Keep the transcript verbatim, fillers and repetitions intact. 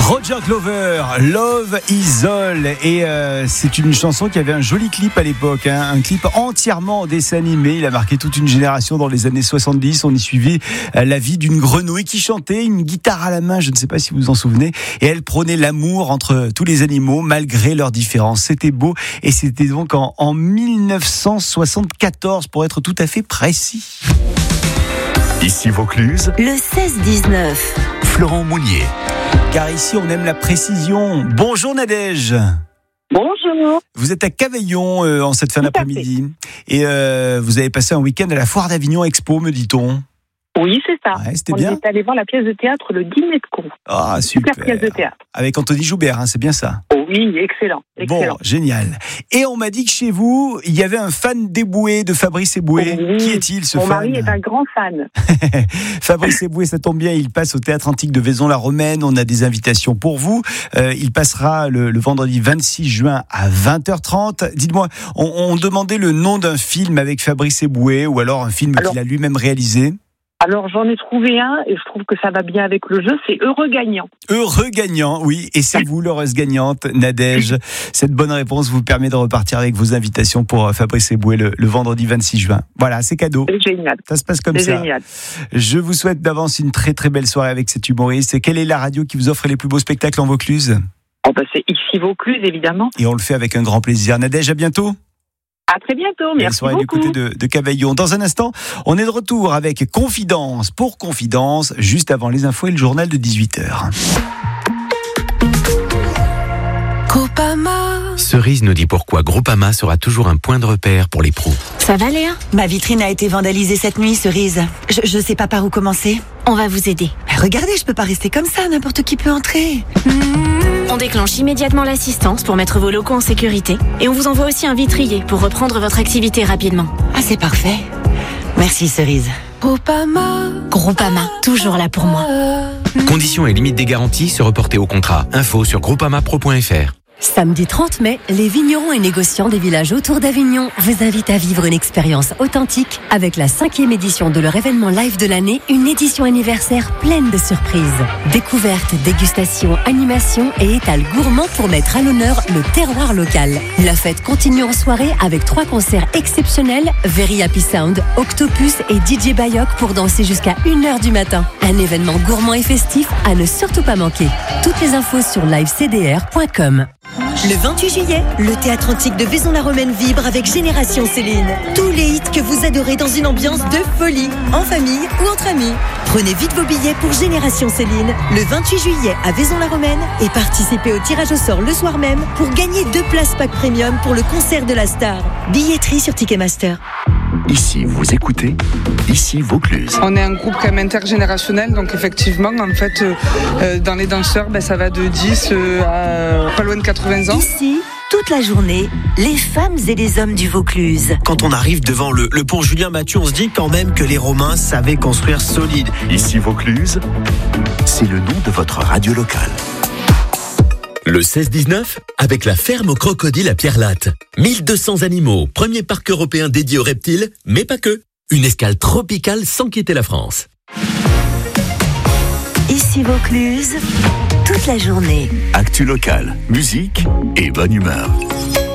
Roger Glover, Love Is All, et euh, c'est une chanson qui avait un joli clip à l'époque, hein, un clip entièrement en dessin animé. Il a marqué toute une génération dans les années soixante-dix. On y suivait euh, la vie d'une grenouille qui chantait, une guitare à la main, je ne sais pas si vous vous en souvenez, et elle prônait l'amour entre tous les animaux malgré leurs différences. C'était beau, et c'était donc en, en dix-neuf cent soixante-quatorze pour être tout à fait précis. Ici Vaucluse, le seize dix-neuf. Florent Mounier. Car ici on aime la précision. Bonjour Nadège. Bonjour. Vous êtes à Cavaillon euh, en cette fin Tout à d'après-midi. Et euh, vous avez passé un week-end à la Foire d'Avignon Expo, me dit-on. Oui, c'est ça. Ouais, c'était On bien. est allé voir la pièce de théâtre Le Dîner de con. Ah, super. Super pièce de théâtre. Avec Anthony Joubert, hein, c'est bien ça. Oh oui, excellent. excellent. Bon, génial. Et on m'a dit que chez vous, il y avait un fan d'Éboué, de Fabrice Eboué. Oui. Qui est-il, ce Mon fan ? mari est un grand fan. Fabrice Eboué, ça tombe bien, il passe au Théâtre Antique de Vaison-la-Romaine. On a des invitations pour vous. Euh, il passera le, le vendredi vingt-six juin à vingt heures trente. Dites-moi, on, on demandait le nom d'un film avec Fabrice Eboué ou alors un film alors, qu'il a lui-même réalisé. Alors, j'en ai trouvé un et je trouve que ça va bien avec le jeu. C'est Heureux Gagnant. Heureux Gagnant, oui. Et c'est vous, l'heureuse gagnante, Nadège. Cette bonne réponse vous permet de repartir avec vos invitations pour Fabrice Eboué le, le vendredi vingt-six juin. Voilà, c'est cadeau. C'est génial. Ça se passe comme c'est ça. C'est génial. Je vous souhaite d'avance une très très belle soirée avec cet humoriste. Et quelle est la radio qui vous offre les plus beaux spectacles en Vaucluse ? Oh ben c'est ici Vaucluse, évidemment. Et on le fait avec un grand plaisir. Nadège, à bientôt. À très bientôt, merci Belle soirée beaucoup. du côté de, de Cavaillon. Dans un instant, on est de retour avec Confidence pour Confidence, juste avant les infos et le journal de dix-huit heures. Groupama. Cerise nous dit pourquoi Groupama sera toujours un point de repère pour les pros. Ça va, Léa ? Ma vitrine a été vandalisée cette nuit, Cerise. Je, je sais pas par où commencer. On va vous aider. Mais regardez, je peux pas rester comme ça, n'importe qui peut entrer. On déclenche immédiatement l'assistance pour mettre vos locaux en sécurité et on vous envoie aussi un vitrier pour reprendre votre activité rapidement. Ah, c'est parfait. Merci, Cerise. Groupama. Groupama, toujours là pour moi. Conditions et limites des garanties se reporter au contrat. Info sur groupamapro point f r. Samedi trente mai, les vignerons et négociants des villages autour d'Avignon vous invitent à vivre une expérience authentique avec la cinquième édition de leur événement live de l'année, une édition anniversaire pleine de surprises. Découvertes, dégustations, animations et étals gourmands pour mettre à l'honneur le terroir local. La fête continue en soirée avec trois concerts exceptionnels, Very Happy Sound, Octopus et D J Bayok pour danser jusqu'à une heure du matin. Un événement gourmand et festif à ne surtout pas manquer. Toutes les infos sur live c d r point com. Le vingt-huit juillet, le Théâtre Antique de Vaison-la-Romaine vibre avec Génération Céline. Tous les hits que vous adorez dans une ambiance de folie, en famille ou entre amis. Prenez vite vos billets pour Génération Céline, le vingt-huit juillet à Vaison-la-Romaine et participez au tirage au sort le soir même pour gagner deux places pack premium pour le concert de la star. Billetterie sur Ticketmaster. Ici, vous écoutez, ici Vaucluse. On est un groupe quand même intergénérationnel, donc effectivement, en fait, euh, dans les danseurs, ben, ça va de dix euh, à pas loin de quatre-vingts ans. Ici, toute la journée, les femmes et les hommes du Vaucluse. Quand on arrive devant le, le pont Julien Mathieu, on se dit quand même que les Romains savaient construire solide. Ici Vaucluse, c'est le nom de votre radio locale. Le seize dix-neuf, avec la ferme aux crocodiles à Pierre-Latte. mille deux cents animaux, premier parc européen dédié aux reptiles, mais pas que. Une escale tropicale sans quitter la France. Ici Vaucluse, toute la journée. Actu locale, musique et bonne humeur.